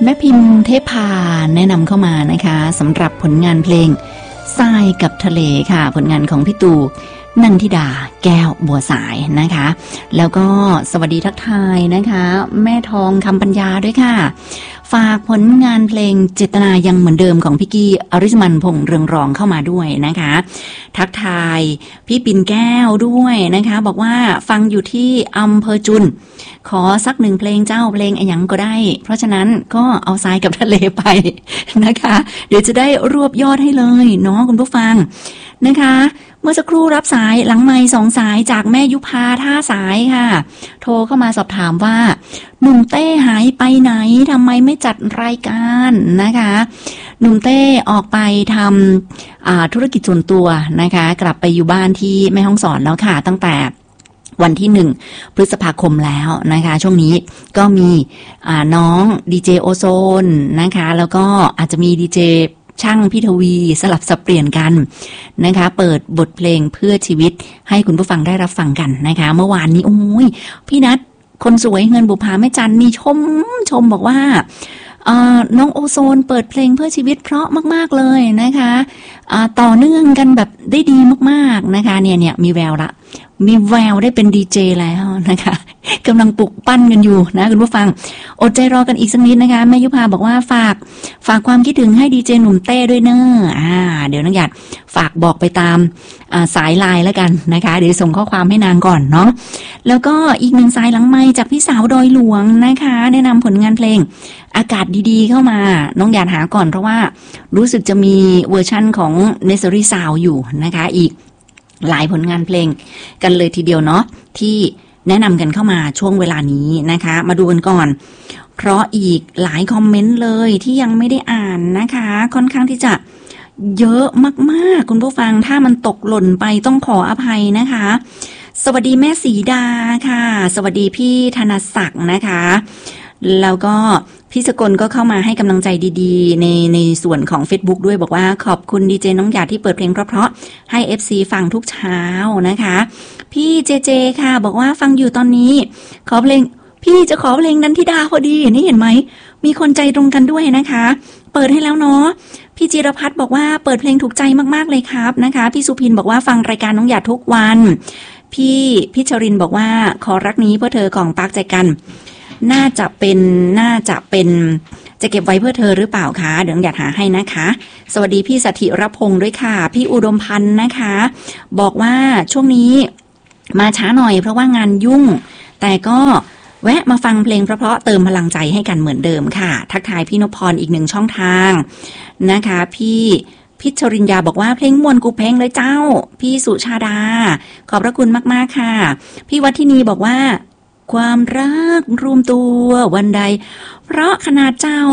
แม่พิมพ์เทพาแนะนำเข้ามานะคะสำหรับผลงานเพลงทรายกับทะเลค่ะผลงานของพี่ตู่นันทิดาแก้วบัวสายนะคะแล้วก็สวัสดีทักทายนะคะแม่ทองคำปัญญาด้วยค่ะฝากผลงานเพลงเจตนายังเหมือนเดิมของพี่กี้อริสมันพงษ์เรืองรองเข้ามาด้วยนะคะทักทายพี่ปิ่นแก้วด้วยนะคะบอกว่าฟังอยู่ที่อำเภอจุนขอสักหนึ่งเพลงเจ้าเพลงอะไรยังก็ได้เพราะฉะนั้นก็เอาทรายกับทะเลไปนะคะเดี๋ยวจะได้รวบยอดให้เลยเนาะคุณผู้ฟังนะคะเมื่อสักครู่รับสายหลังไมค์2 สายจากแม่ยุพาท่าสายค่ะโทรเข้ามาสอบถามว่าหนุ่มเต้หายไปไหนทำไมไม่จัดรายการนะคะหนุ่มเต้ออกไปทำธุรกิจส่วนตัวนะคะกลับไปอยู่บ้านที่แม่ฮ่องสอนแล้วค่ะตั้งแต่วันที่1 พฤษภาคมแล้วนะคะช่วงนี้ก็มีน้องดีเจโอโซนนะคะแล้วก็อาจจะมีดีเจช่างพี่ทวีสลับสับเปลี่ยนกันนะคะเปิดบทเพลงเพื่อชีวิตให้คุณผู้ฟังได้รับฟังกันนะคะเมื่อวานนี้โอ้ยพี่นัทคนสวยเงินบุพาแม่จันมีชมบอกว่าน้องโอโซนเปิดเพลงเพื่อชีวิตเพราะมากๆเลยนะคะต่อเนื่องกันแบบได้ดีมากๆนะคะเนี่ยมีแววละมีแววได้เป็นดีเจแล้วนะคะกำลังปลุกปั้นกันอยู่นะคุณผู้ฟังอดใจรอกันอีกสักนิดนะคะแม่ยุพาบอกว่าฝากความคิดถึงให้ดีเจหนุ่มเต้ด้วยเนอะเดี๋ยวน้องหยาดฝากบอกไปตามสายไลน์แล้วกันนะคะเดี๋ยวส่งข้อความให้นางก่อนเนาะแล้วก็อีก1 สายหลังไมค์จากพี่สาวดอยหลวงนะคะแนะนำผลงานเพลงอากาศดีๆเข้ามาน้องหยาดหาก่อนเพราะว่ารู้สึกจะมีเวอร์ชั่นของเนเซอรี่ซาวอยู่นะคะอีกหลายผลงานเพลงกันเลยทีเดียวเนาะที่แนะนำกันเข้ามาช่วงเวลานี้นะคะมาดูกันก่อนเพราะอีกหลายคอมเมนต์เลยที่ยังไม่ได้อ่านนะคะค่อนข้างที่จะเยอะมากๆคุณผู้ฟังถ้ามันตกหล่นไปต้องขออภัยนะคะสวัสดีแม่สีดาค่ะสวัสดีพี่ธนศักดิ์นะคะแล้วก็พี่สกลก็เข้ามาให้กำลังใจดีๆในส่วนของ Facebook ด้วยบอกว่าขอบคุณดีเจน้องหยาดที่เปิดเพลงเพราะๆให้ FC ฟังทุกเช้านะคะพี่เจค่ะบอกว่าฟังอยู่ตอนนี้ขอเพลงพี่จะขอเพลงนันทิดาพอดีนี่เห็นไหมมีคนใจตรงกันด้วยนะคะเปิดให้แล้วเนาะพี่จิรพัฒน์บอกว่าเปิดเพลงถูกใจมากๆเลยครับนะคะพี่สุพินบอกว่าฟังรายการน้องหยาดทุกวันพี่พิชรินบอกว่าขอรักนี้เพื่อเธอของปาร์คใจกันน่าจะเป็นจะเก็บไว้เพื่อเธอหรือเปล่าคะเดี๋ยวอยากหาให้นะคะสวัสดีพี่สถิรพงศ์ด้วยค่ะพี่อุดมพันธ์นะคะบอกว่าช่วงนี้มาช้าหน่อยเพราะว่างานยุ่งแต่ก็แวะมาฟังเพลงเพราะๆเติมพลังใจให้กันเหมือนเดิมค่ะทักทายพี่นพพรอีก1 ช่องทางนะคะพี่พิชริญญาบอกว่าเพลงมวนกูเพลงเลยเจ้าพี่สุชาดาขอบพระคุณมากๆค่ะพี่วัฒนีบอกว่าความรักรวมตัววันใดเพราะขนาดเจ้า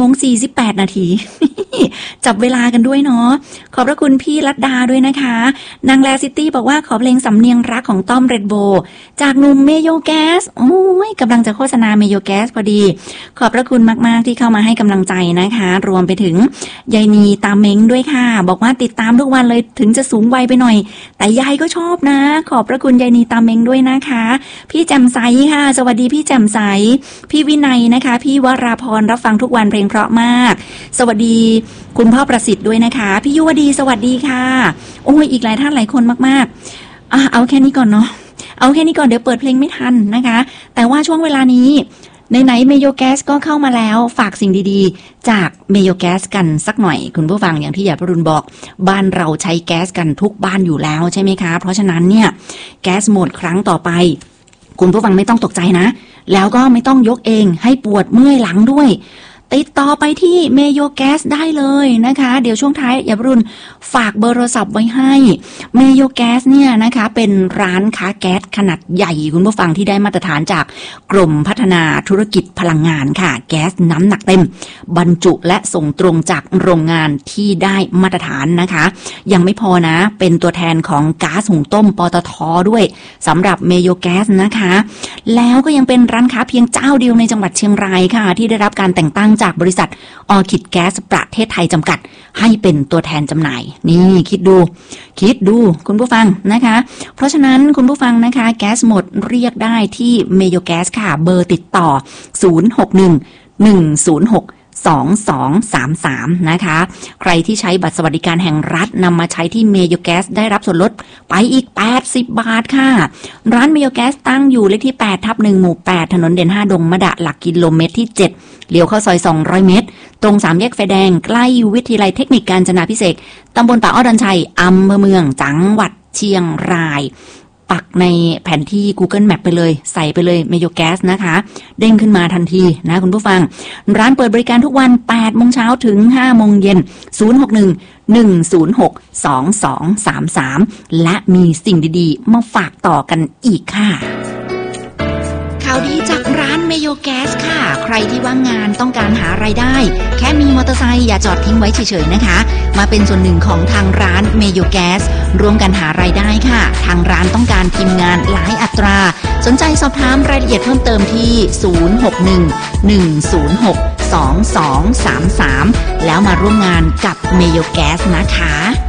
8:48 นาที จับเวลากันด้วยเนาะขอบพระคุณพี่รัตดาด้วยนะคะนางแลซิตี้บอกว่าขอเพลงสำเนียงรักของต้อมเรดโบจากหนุ่มเมโยแก๊สโอ้ยกำลังจะโฆษณาเมโยแก๊สพอดีขอบพระคุณมากๆที่เข้ามาให้กำลังใจนะคะรวมไปถึงยายนีตามเม้งด้วยค่ะบอกว่าติดตามทุกวันเลยถึงจะสูงวัยไปหน่อยแต่ยายก็ชอบนะขอบพระคุณยายนีตามเม้งด้วยนะคะพี่แจ่มใสค่ะสวัสดีพี่แจ่มใสพี่วินัยนะคะพี่วราพรรับฟังทุกวันเพลงเพราะมากสวัสดีคุณพ่อประสิทธิ์ด้วยนะคะพี่ยุวดีสวัสดีค่ะโอ้ยอีกหลายท่านหลายคนมากๆเอาแค่นี้ก่อนเนาะเอาแค่นี้ก่อนเดี๋ยวเปิดเพลงไม่ทันนะคะแต่ว่าช่วงเวลานี้ไหนเมโยแก๊สก็เข้ามาแล้วฝากสิ่งดีๆจากเมโยแก๊สกันสักหน่อยคุณผู้ฟังอย่างที่หยาดพรุนบอกบ้านเราใช้แก๊สกันทุกบ้านอยู่แล้วใช่ไหมคะเพราะฉะนั้นเนี่ยแก๊สหมดครั้งต่อไปคุณผู้ฟังไม่ต้องตกใจนะแล้วก็ไม่ต้องยกเองให้ปวดเมื่อยหลังด้วยติดต่อไปที่เมโยแก๊สได้เลยนะคะเดี๋ยวช่วงท้ายอย่าพรุนฝากเบอร์โทรศัพท์ไว้ให้เมโยแก๊สเนี่ยนะคะเป็นร้านค้าแก๊สขนาดใหญ่คุณผู้ฟังที่ได้มาตรฐานจากกรมพัฒนาธุรกิจพลังงานค่ะแก๊สน้ำหนักเต็มบรรจุและส่งตรงจากโรงงานที่ได้มาตรฐานนะคะยังไม่พอนะเป็นตัวแทนของก๊าซหุงต้มปตท.ด้วยสำหรับเมโยแก๊สนะคะแล้วก็ยังเป็นร้านค้าเพียงเจ้าเดียวในจังหวัดเชียงรายค่ะที่ได้รับการแต่งตั้งจากบริษัทออคิดแก๊สประเทศไทยจำกัดให้เป็นตัวแทนจำหน่ายนี่คิดดูคุณผู้ฟังนะคะเพราะฉะนั้นคุณผู้ฟังนะคะแก๊สหมดเรียกได้ที่เมโยแก๊สค่ะเบอร์ติดต่อ061 106 2233นะคะใครที่ใช้บัตรสวัสดิการแห่งรัฐนำมาใช้ที่เมโยแก๊สได้รับส่วนลดไปอีก80บาทค่ะร้านเมโยแก๊สตั้งอยู่เลขที่8/1หมู่8ถนนเด่น5ดงมะดะหลักกิโลเมตรที่7เลี้ยวเข้าซอย200เมตรตรง3แยกไฟแดงใกล้วิทยาลัยเทคนิคกาญจนาภิเษกตำบลป่าอ้อดอนชัยอำเภอเมืองจังหวัดเชียงรายปักในแผนที่ Google Map ไปเลยใส่ไปเลยเมโยแก๊สนะคะเด้งขึ้นมาทันทีนะคุณผู้ฟังร้านเปิดบริการทุกวัน 8 โมงเช้าถึง 5 โมงเย็น 061-106-2233 และมีสิ่งดีๆมาฝากต่อกันอีกค่ะข่าวดีจากร้านเมโยแก๊สค่ะใครที่ว่างงานต้องการหารายได้แค่มีมอเตอร์ไซค์อย่าจอดทิ้งไว้เฉยๆนะคะมาเป็นส่วนหนึ่งของทางร้านเมโยแก๊สร่วมกันหารายได้ค่ะทางร้านต้องการทีมงานหลายอัตราสนใจสอบถามรายละเอียดเพิ่มเติมที่061-106-2233แล้วมาร่วมงานกับเมโยแก๊สนะคะ